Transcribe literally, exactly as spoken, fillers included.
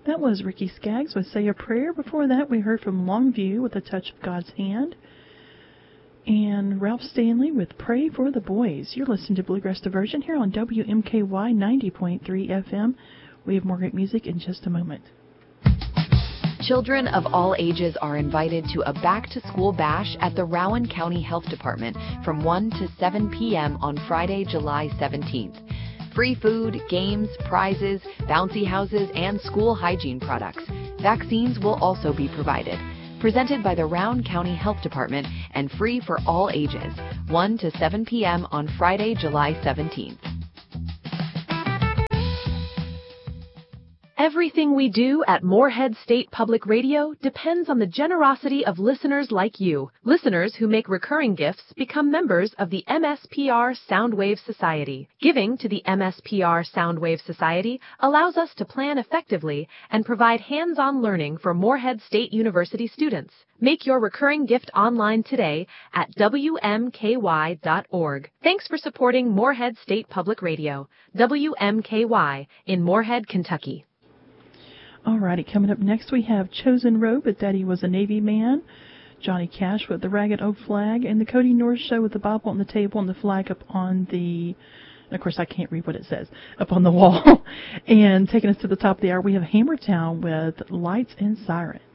That was Ricky Skaggs with Say a Prayer. Before that, we heard from Longview with A Touch of God's Hand. And Ralph Stanley with Pray for the Boys. You're listening to Bluegrass Diversion here on W M K Y ninety point three F M. We have more great music in just a moment. Children of all ages are invited to a back-to-school bash at the Rowan County Health Department from one to seven p.m. on Friday, July seventeenth. Free food, games, prizes, bouncy houses, and school hygiene products. Vaccines will also be provided. Presented by the Rowan County Health Department and free for all ages. one to seven p.m. on Friday, July seventeenth. Everything we do at Moorhead State Public Radio depends on the generosity of listeners like you. Listeners who make recurring gifts become members of the M S P R Soundwave Society. Giving to the M S P R Soundwave Society allows us to plan effectively and provide hands-on learning for Moorhead State University students. Make your recurring gift online today at W M K Y dot org. Thanks for supporting Moorhead State Public Radio, W M K Y, in Moorhead, Kentucky. Alrighty, coming up next we have Chosen Road with Daddy Was a Navy Man, Johnny Cash with the Ragged Oak Flag, and the Cody North Show with the Bible on the table and the flag up on the, and of course I can't read what it says, up on the wall. And taking us to the top of the hour, we have Hammertown with Lights and Sirens.